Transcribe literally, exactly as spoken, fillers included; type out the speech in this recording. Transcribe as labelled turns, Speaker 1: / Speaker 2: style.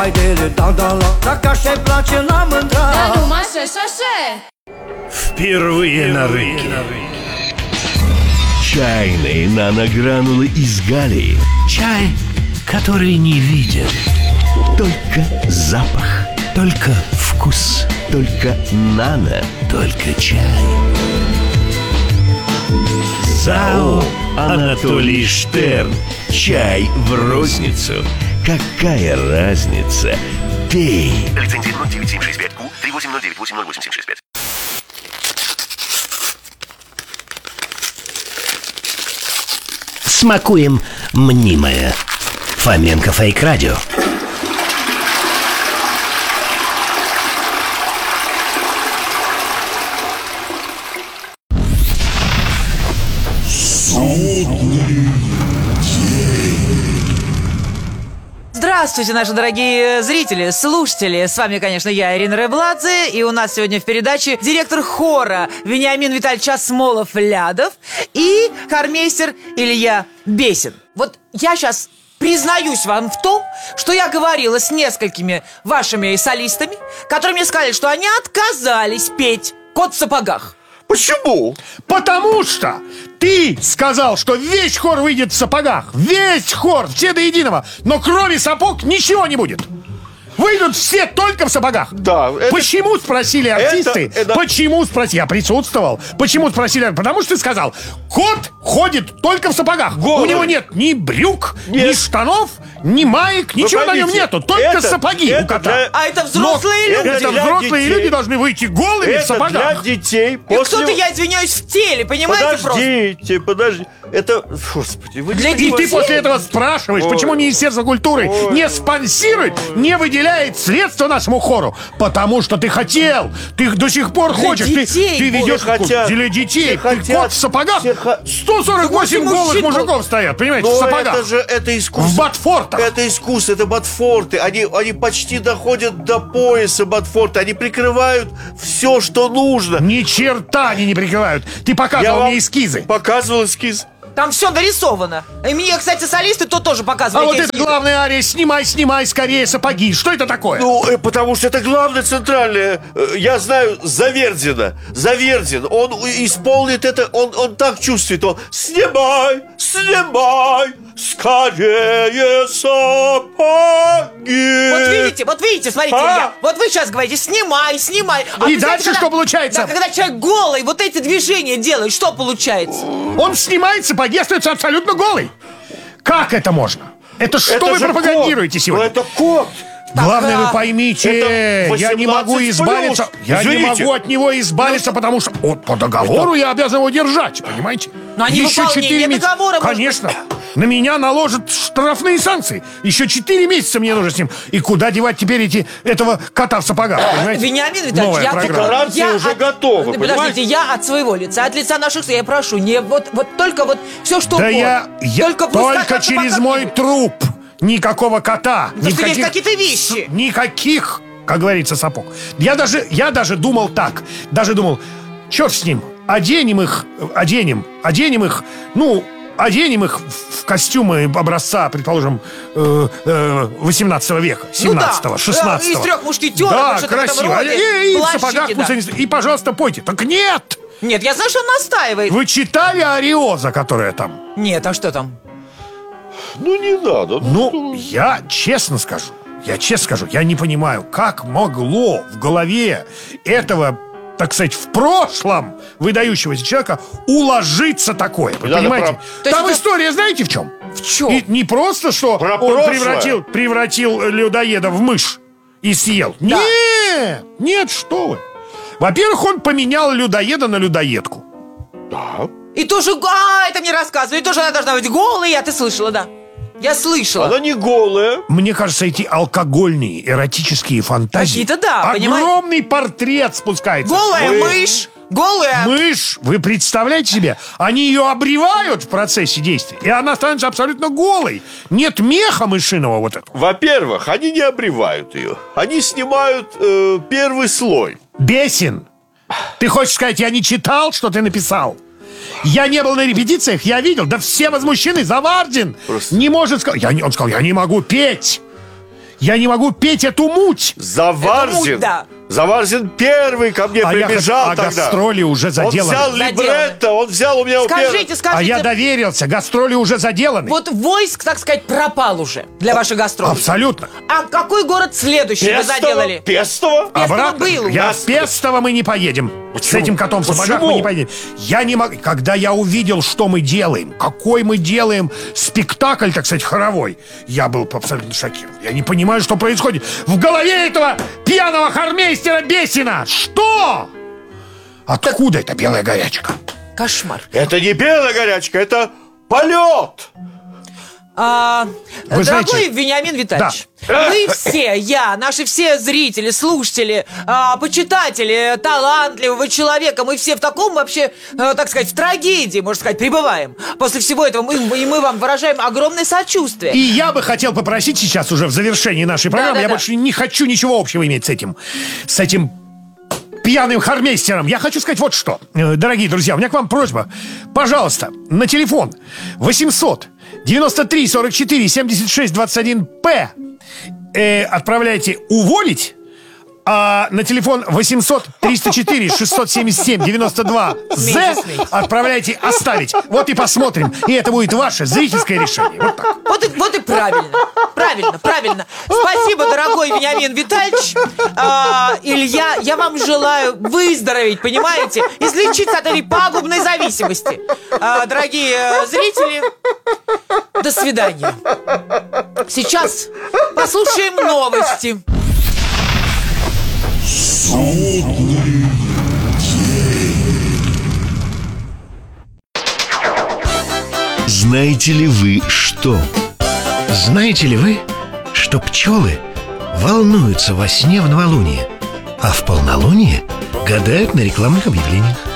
Speaker 1: Haidele, da-da-la, dacă așa-i place la mândra.
Speaker 2: Da numai așa și așa.
Speaker 3: Впервые на рынке.
Speaker 4: Чайные наногранулы из Галлии.
Speaker 3: Чай, который не виден.
Speaker 4: Только запах,
Speaker 3: Только вкус.
Speaker 4: только нано.
Speaker 3: Только чай.
Speaker 4: ЗАО Анатолий Штерн. Чай в розницу. Какая разница? Пей.
Speaker 5: Лицензия ноль девять семь шесть пять ку три восемь ноль девять восемь ноль восемь семь шесть пять.
Speaker 3: Смакуем мнимое. Фоменко Фейк Радио.
Speaker 6: Здравствуйте, наши дорогие зрители, слушатели. С вами, конечно, я, Ирина Рыбладзе. И у нас сегодня в передаче директор хора Вениамин Витальевич Асмолов-Лядов и хормейстер Илья Бесин. Вот я сейчас признаюсь вам в том, что я говорила с несколькими вашими солистами, которые мне сказали, что они отказались петь «Кот в сапогах».
Speaker 7: Почему?
Speaker 8: Потому что ты сказал, что весь хор выйдет в сапогах. Весь хор, все до единого. Но кроме сапог ничего не будет. Выйдут все только в сапогах.
Speaker 7: Да, это-
Speaker 8: Почему, спросили артисты?
Speaker 7: это- это-
Speaker 8: Почему, спросили? Я присутствовал. Почему спросили? Потому что ты сказал, кот ходит только в сапогах.
Speaker 7: Голый.
Speaker 8: У него нет ни брюк, ни
Speaker 7: Нет.
Speaker 8: штанов, ни маек,
Speaker 7: Вы
Speaker 8: ничего на нем
Speaker 7: поймите,
Speaker 8: нету. Только
Speaker 7: это-
Speaker 8: сапоги
Speaker 7: это
Speaker 8: у кота.
Speaker 7: для-
Speaker 6: А это взрослые
Speaker 8: Но
Speaker 6: люди.
Speaker 8: Это
Speaker 7: для
Speaker 8: взрослые
Speaker 7: детей.
Speaker 8: люди должны выйти голыми в
Speaker 7: Это
Speaker 8: сапогах.
Speaker 7: для детей.
Speaker 6: И
Speaker 7: После...
Speaker 6: кто-то, я извиняюсь, в теле, понимаете, просто?
Speaker 7: Подождите, подожди. Это, господи, вы
Speaker 6: Для
Speaker 7: не
Speaker 8: И ты
Speaker 6: детей.
Speaker 8: после этого спрашиваешь,
Speaker 7: Ой.
Speaker 8: почему Министерство культуры
Speaker 7: Ой.
Speaker 8: не спонсирует, не выделяет средства нашему хору? Потому что ты хотел, ты до сих пор
Speaker 6: Для
Speaker 8: хочешь, ты,
Speaker 6: детей,
Speaker 8: ты ведешь
Speaker 7: все хотят.
Speaker 8: для детей.
Speaker 7: Все
Speaker 8: Ты
Speaker 7: хотят.
Speaker 8: кот в сапогах,
Speaker 7: Все ха-
Speaker 8: сто сорок восемь
Speaker 6: Восемь
Speaker 8: голых
Speaker 6: мужчин.
Speaker 8: мужиков стоят, понимаете, в
Speaker 7: Но
Speaker 8: сапогах.
Speaker 7: это же это искусство.
Speaker 8: В ботфортах.
Speaker 7: Это искусство, это ботфорты. Они, они почти доходят до пояса ботфорта. Они прикрывают все, что нужно.
Speaker 8: Ни черта они не прикрывают. Ты
Speaker 7: Я
Speaker 8: показывал
Speaker 7: вам
Speaker 8: мне эскизы.
Speaker 7: показывал эскиз.
Speaker 6: Там все нарисовано. И мне, кстати, солисты то тоже
Speaker 8: А
Speaker 6: показывали.
Speaker 8: вот
Speaker 6: эти
Speaker 8: это
Speaker 6: эскизы.
Speaker 8: главная ария «Снимай, снимай скорее сапоги». Что это такое?
Speaker 7: Ну, э, потому что это главное центральное. Э, Я знаю Завердина. Завердин. Он у- исполнит это, он, он так чувствует. Он снимай, снимай скорее сапоги.
Speaker 6: Вот видите, вот видите, смотрите,
Speaker 7: А?
Speaker 6: Илья, вот вы сейчас говорите, снимай, снимай. А
Speaker 8: И
Speaker 6: представьте,
Speaker 8: дальше
Speaker 6: когда-
Speaker 8: что получается?
Speaker 6: Да, когда человек голый, вот эти движения делает, что получается?
Speaker 8: Он снимает сапоги, остается абсолютно голый. Как это можно? Это что
Speaker 7: Это
Speaker 8: вы
Speaker 7: же
Speaker 8: пропагандируете
Speaker 7: кот.
Speaker 8: сегодня?
Speaker 7: Ну, это кот.
Speaker 8: Главное,
Speaker 6: а,
Speaker 8: вы поймите,
Speaker 7: это
Speaker 8: я не могу
Speaker 7: восемнадцать
Speaker 8: избавиться.
Speaker 7: плюс.
Speaker 8: Я не
Speaker 7: Извините.
Speaker 8: могу от него избавиться, потому что вот, по договору я обязан его держать, понимаете?
Speaker 6: Но они выполнение
Speaker 8: месяца.
Speaker 6: договора, может
Speaker 8: Конечно. На меня наложат штрафные санкции. Еще четыре месяца мне нужно с ним. И куда девать теперь эти, этого кота в сапогах, понимаете?
Speaker 6: Вениамин Витальевич,
Speaker 8: Новая
Speaker 6: я,
Speaker 8: программа.
Speaker 7: Декларация уже
Speaker 6: от-
Speaker 7: готова,
Speaker 6: Ну,
Speaker 7: понимаете?
Speaker 6: Подождите, я от своего лица, от лица наших, я прошу, не вот, вот только вот все, что
Speaker 8: Да
Speaker 6: угодно.
Speaker 8: я, я
Speaker 6: только,
Speaker 8: только,
Speaker 6: пусть кота в
Speaker 8: через
Speaker 6: сапогах
Speaker 8: мой
Speaker 6: не будет.
Speaker 8: труп. Никакого кота.
Speaker 6: Потому что есть
Speaker 8: никаких-
Speaker 6: какие-то вещи.
Speaker 8: с- Никаких, как говорится, сапог. Я даже, я даже думал так. Даже думал, черт с ним, оденем их, оденем, оденем их, ну, оденем их в в костюмы образца, предположим, э, э, восемнадцатого века, семнадцатого,
Speaker 6: Ну да,
Speaker 8: шестнадцатого.
Speaker 6: из трех мушкетеров,
Speaker 8: Да,
Speaker 6: что-то в этом
Speaker 8: красиво.
Speaker 6: роде.
Speaker 8: И, и в
Speaker 6: Плащики,
Speaker 8: сапогах,
Speaker 6: да.
Speaker 8: пусть- и, пожалуйста, пойте. Так нет!
Speaker 6: Нет, я знаю, что он настаивает.
Speaker 8: Вы читали «Ариоза», которая там?
Speaker 6: Нет, а что там?
Speaker 7: Ну, не надо.
Speaker 8: Ну, я честно скажу, я честно скажу, я не понимаю, как могло в голове этого, так сказать, в прошлом выдающегося человека уложиться такое. Вы
Speaker 7: Надо
Speaker 8: понимаете?
Speaker 7: про-
Speaker 6: То есть
Speaker 8: Там
Speaker 6: это-
Speaker 8: история, знаете, в чем?
Speaker 6: В чем?
Speaker 8: И не просто, что
Speaker 7: Про
Speaker 8: он
Speaker 7: прошлое.
Speaker 8: превратил, превратил людоеда в мышь и съел.
Speaker 6: Да.
Speaker 8: Нет, нет, что вы. Во-первых, он поменял людоеда на людоедку.
Speaker 7: Да.
Speaker 6: И тоже, а, это мне рассказывали, и тоже она должна быть голой, а ты слышала, да? Я слышала.
Speaker 7: Она не голая.
Speaker 8: Мне кажется, эти алкогольные эротические фантазии.
Speaker 6: Какие-то да, понимаете?
Speaker 8: Огромный портрет спускается.
Speaker 6: Голая
Speaker 7: Ой.
Speaker 6: мышь, голая...
Speaker 8: Мышь, вы представляете себе? Они ее обревают в процессе действия, и она становится абсолютно голой. Нет меха мышиного вот этого.
Speaker 7: Во-первых, они не обревают ее. Они снимают э, первый слой.
Speaker 8: Бесин. Ты хочешь сказать, я не читал, что ты написал? Я не был на репетициях, я видел. Да все возмущены. Завардин
Speaker 7: Просто-
Speaker 8: не может сказать. Я не- Он сказал, я не могу петь. Я не могу петь эту муть.
Speaker 7: Заварзин.
Speaker 6: Это муть, да.
Speaker 7: Заварзин первый ко мне
Speaker 8: А я
Speaker 7: прибежал
Speaker 8: хот- а
Speaker 7: тогда.
Speaker 8: гастроли уже
Speaker 7: Он
Speaker 8: заделаны.
Speaker 7: взял
Speaker 6: Заделаны.
Speaker 7: либретто, он взял у меня у
Speaker 6: Скажите,
Speaker 7: первого-
Speaker 6: скажите.
Speaker 8: А я доверился, гастроли уже заделаны.
Speaker 6: Вот войск, так сказать, пропал уже для ваших гастролей.
Speaker 8: Абсолютно.
Speaker 6: А какой город следующий вы
Speaker 7: Пестово,
Speaker 6: заделали?
Speaker 7: Пестово.
Speaker 6: Пестово
Speaker 8: Обратно.
Speaker 6: был у
Speaker 8: Я
Speaker 6: нас.
Speaker 8: в Пестово мы не поедем. С этим котом в сапогах
Speaker 7: Почему?
Speaker 8: мы не поедем. Я не могу. Когда я увидел, что мы делаем, какой мы делаем спектакль, так сказать, хоровой, я был абсолютно шокирован. Я не понимаю, что происходит. В голове этого пьяного хормейстера Бесина. Что? Откуда эта белая горячка?
Speaker 6: Кошмар.
Speaker 7: Это не белая горячка, это полет.
Speaker 6: А,
Speaker 8: Вы
Speaker 6: дорогой
Speaker 8: знаете-
Speaker 6: Вениамин Витальевич,
Speaker 7: Да.
Speaker 6: вы все, я, наши все зрители, слушатели, а, почитатели талантливого человека, мы все в таком вообще, а, так сказать, в трагедии, можно сказать, пребываем. После всего этого мы, и мы вам выражаем огромное сочувствие.
Speaker 8: И я бы хотел попросить сейчас уже в завершении нашей программы, я
Speaker 6: да-да.
Speaker 8: больше не хочу ничего общего иметь с этим, с этим пьяным хормейстером. Я хочу сказать вот что. Э, Дорогие друзья, у меня к вам просьба. Пожалуйста, на телефон восемьсот девяносто три сорок четыре семьдесят шесть двадцать один П э, отправляйте «уволить», а на телефон восемьсот триста четыре шестьсот семьдесят семь девяносто два З
Speaker 6: Смейте, смейте.
Speaker 8: отправляйте «оставить». Вот и посмотрим. И это будет ваше зрительское решение. Вот так.
Speaker 6: Вот и, вот и правильно, правильно, правильно. Спасибо, дорогой Вениамин Витальевич. А, Илья, я вам желаю выздороветь, понимаете? Излечиться от этой пагубной зависимости. А, дорогие э, зрители, до свидания. Сейчас послушаем новости.
Speaker 4: Знаете ли вы что?
Speaker 3: Знаете ли вы, что пчелы волнуются во сне в новолуние, а в полнолуние гадают на рекламных объявлениях?